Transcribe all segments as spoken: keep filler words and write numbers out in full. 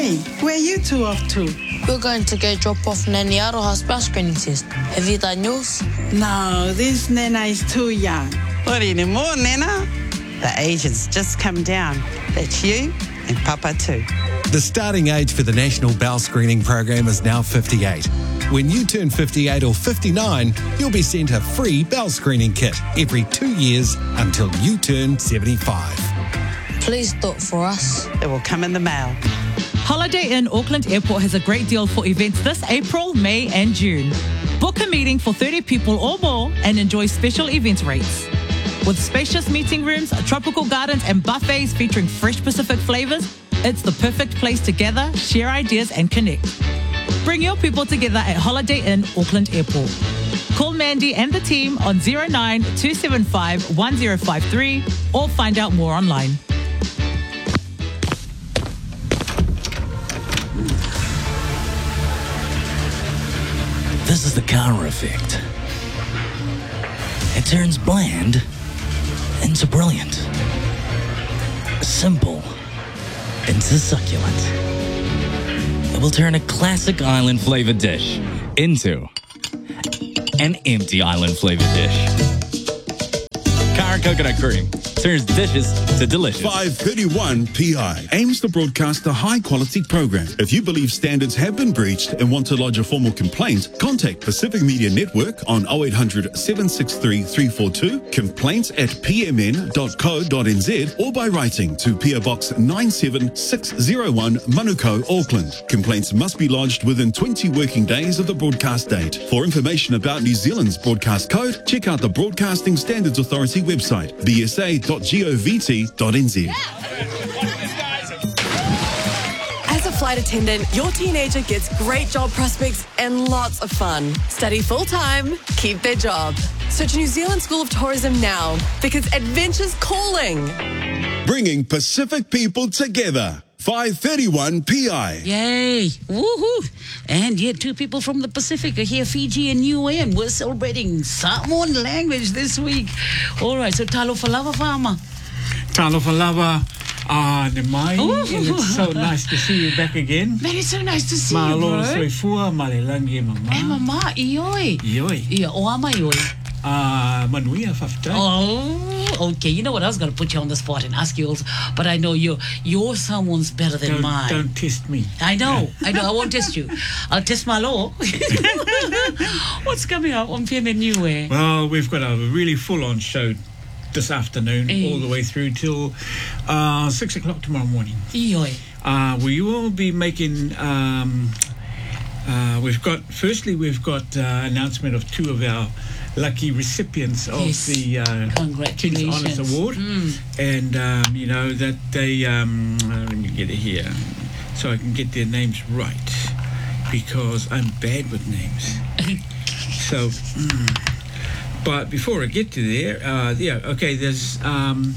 Hey, where you two off to? We're going to go drop off Nanny Aroha's bell screening test. Have you done yours? No, this Nana is too young. What anymore, Nana? The age has just come down. That's you and Papa too. The starting age for the National Bell Screening Program is now fifty-eight. When you turn fifty-eight or fifty-nine, you'll be sent a free bell screening kit every two years until you turn seventy-five. Please do it for us. It will come in the mail. Holiday Inn Auckland Airport has a great deal for events this April, May and June. Book a meeting for thirty people or more and enjoy special event rates. With spacious meeting rooms, tropical gardens and buffets featuring fresh Pacific flavours, it's the perfect place to gather, share ideas and connect. Bring your people together at Holiday Inn Auckland Airport. Call Mandy and the team on zero nine two seven five one zero five three or find out more online. This is the Kara effect. It turns bland into brilliant. Simple into succulent. It will turn a classic island flavored dish into an empty island flavored dish. Kara coconut cream turns dishes to delicious. five thirty-one P I aims to broadcast a high-quality program. If you believe standards have been breached and want to lodge a formal complaint, contact Pacific Media Network on oh eight hundred, seven six three, three four two, complaints at p m n dot co dot n z, or by writing to P O Box nine seven six zero one, Manukau, Auckland. Complaints must be lodged within twenty working days of the broadcast date. For information about New Zealand's broadcast code, check out the Broadcasting Standards Authority website, b s a dot govt dot n z. As a flight attendant, your teenager gets great job prospects and lots of fun. Study full-time, keep their job. Search New Zealand School of Tourism now, because adventure's calling. Bringing Pacific people together. five thirty-one P I. Yay! Woohoo! And yet two people from the Pacific are here, Fiji and Niue. We're celebrating Samoan language this week. All right, so talo falava whama. Talo falava. Ah, ne mai. And it's so nice to see you back again. Man, it's so nice to see Ma you, bro. lolo soifua, ma le langi e mama. E mama, ioi. Ioi. Ia, o ama ioi. Ah, uh, manuia whaftai. Oh, okay. You know what? I was going to put you on the spot and ask you also, but I know your your Samoan's better than don't, mine. Don't test me. I know. I know. I won't test you. I'll test my law. What's coming up on P M N Niue? Well, we've got a really full-on show this afternoon, Hey. all the way through till uh, six o'clock tomorrow morning. Ioi. Uh, we will be making. Um, uh, we've got. Firstly, we've got uh, announcement of two of our lucky recipients of Yes. the uh, King's Honours Award, Mm. and um, you know that they. Um, uh, let me get it here, so I can get their names right, because I'm bad with names. So. Mm. But before I get to there, uh, yeah, okay, there's um,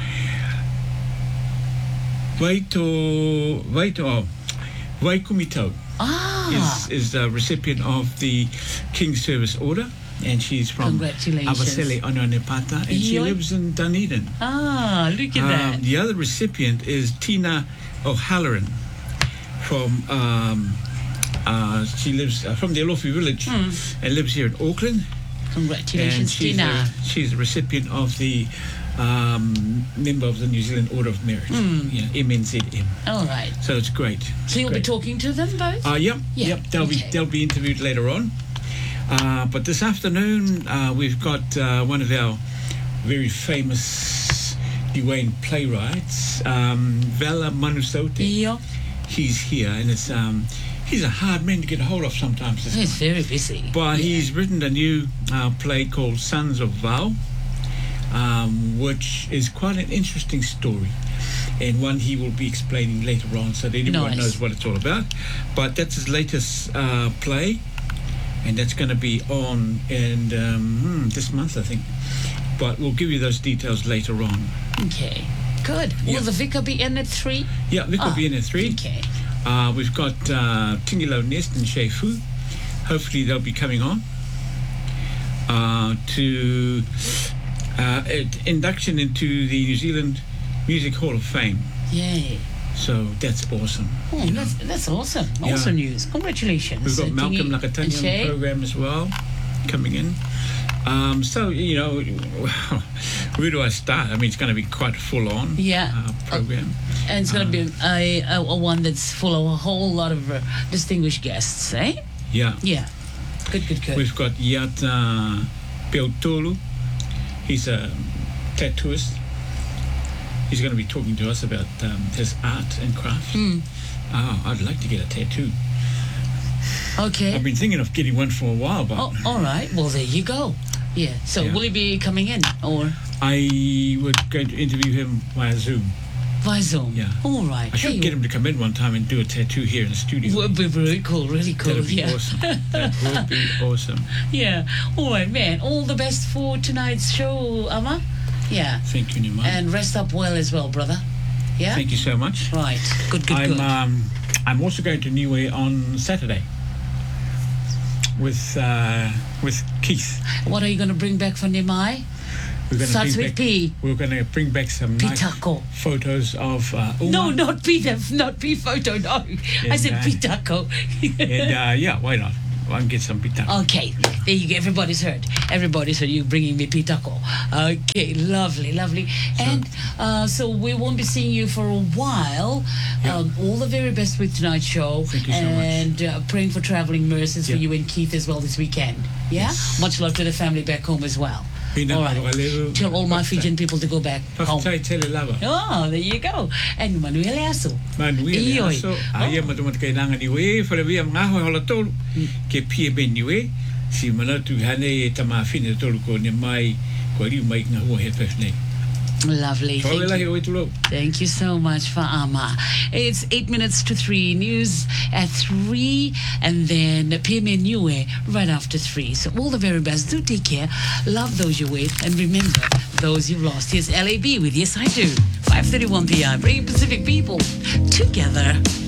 Waito, Waito, oh, Waikumito Ah. is, is a recipient of the King's Service Order, and she's from Congratulations. Awasele Ononepata, and she Yoi. lives in Dunedin. Ah, look at that. Um, the other recipient is Tina O'Halloran from, um, uh, she lives uh, from the Alofi village Mm. and lives here in Auckland. Congratulations, And she's Tina. a, she's a recipient of the um, member of the New Zealand Order of Merit, Mm. you know, M N Z M. All right. So it's great. So you'll Great. be talking to them both? Uh, yep, Yeah, yep. They'll okay. be they'll be interviewed later on. Uh, but this afternoon uh, we've got uh, one of our very famous Niuean playwrights, um, Vala Manusote. Yeah. He's here, and it's um, he's a hard man to get a hold of sometimes. This He's guy. very busy. But Yeah. he's written a new uh, play called Sons of Val, um, which is quite an interesting story, and one he will be explaining later on, so that everyone Nice. knows what it's all about. But that's his latest uh, play, and that's going to be on and um, hmm, this month, I think. But we'll give you those details later on. Okay. Good. Will Yeah. the vicar be in at three? Yeah, Vic will Ah, be in at three. Okay. Uh, we've got uh, Tingilo Nest and Shei Fu. Hopefully they'll be coming on uh, to uh, induction into the New Zealand Music Hall of Fame. Yay. So that's awesome. Oh, that's, that's awesome. Yeah. Awesome news. Congratulations. We've got uh, Malcolm Tingy Nakatani and on Shay. the program as well, coming in. Um, so, you know, where do I start? I mean, it's going to be quite full on Yeah. uh, program. And it's going to be a, a, a one that's full of a whole lot of uh, distinguished guests, eh? Yeah. Yeah. Good, good, good. We've got Yata Peotolu. He's a tattooist. He's going to be talking to us about um, his art and craft. Mm. Oh, I'd like to get a tattoo. Okay. I've been thinking of getting one for a while, but Oh, all right. Well, there you go. Yeah. So Yeah. will he be coming in or I was going to interview him via Zoom. via Zoom? Yeah. All right. I should Hey, get him to come in one time and do a tattoo here in the studio. would be very cool. Really cool. That'd be yeah. awesome. That would be awesome. Yeah. All right, man. All the best for tonight's show, Ama. Yeah. Thank you, Nimai. And rest up well as well, brother. Yeah. Thank you so much. Right. Good. Good. I'm good. um, I'm also going to Niue on Saturday with uh, with Keith. What are you going to bring back for Nimai? We're going to Starts bring with back, P. We're going to bring back some nice Pitako. photos of uh, Uma. No, not P. Not P photo. No. I said uh, Pitako. And uh, yeah, why not? I'll get some pitako. Okay, there you go. Everybody's heard. Everybody's heard you bringing me pitako. Okay, lovely, lovely. And uh, so we won't be seeing you for a while. Yeah. Um, all the very best with tonight's show. Thank you so much. and uh, praying for traveling mercies Yeah. for you and Keith as well this weekend. Yeah? Yes. Much love to the family back home as well. Pina All right. Manuel. Tell all my Fijian people to go back home. Pakai tele lava. Oh, there you go. And Manuel Aso. Manuel Ioi. aso aia matumat kailangan ni we fale via ngaho hola tolu ke pie ben ni we si manatu hane e tamafine tolu ko ne mai ko ri mai ngaho he pesne. Lovely. Thank you. Thank you so much for Ama. It's eight minutes to three. News at three, and then P M N Niue right after three. So all the very best. Do take care. Love those you're with, and remember those you've lost. Here's L A B with Yes I Do. five thirty-one P M. Bringing Pacific people together.